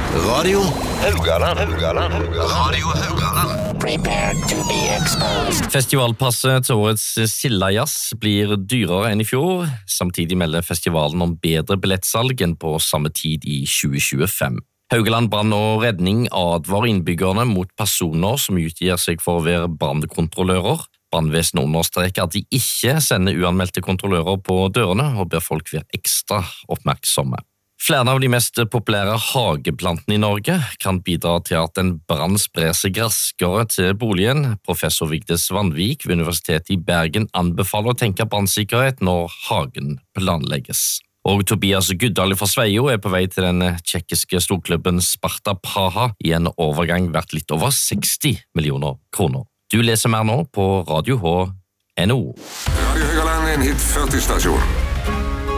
Radio Haugaland. Radio Haugaland. Prepare to be exposed. Festivalpasset til årets Sildajazz blir dyrere enn i fjor. Samtidig melder festivalen om bedre billettsalg enn på samme tid i 2025. Haugaland brann og redning advarer innbyggerne mot personer som utgir seg for å være brannkontrollører. Brannvesenet understreker at de ikke sender uanmeldte kontrollører på dørene og ber folk være ekstra oppmerksomme. Flere av de mest populære hageplantene i Norge kan bidra til at en brann sprer seg raskere til boligen. Professor Vigdis Vanvik ved Universitetet i Bergen anbefaler å tenke brannsikkerhet når hagen planlegges. Og Tobias Guddal fra Sveio er på vei til den tsjekkiske storklubben Sparta Praha i en overgang verdt litt over 60 millioner kroner. Du leser mer nå på Radio H.no. Radio Haugaland er en hit 40-stasjon.